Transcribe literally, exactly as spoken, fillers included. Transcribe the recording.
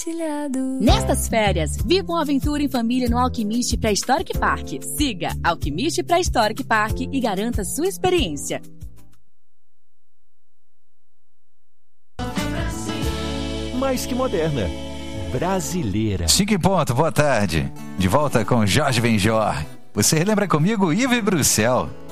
compartilhado. Nestas férias, viva uma aventura em família no Alquimiste Pré-Histórico Park. Siga Alquimiste Pré-Histórico Park e garanta sua experiência. Mais que moderna, brasileira. Cinco em ponto, boa tarde. De volta com Jorge Benjor. Você relembra comigo Ivo e Bruxel.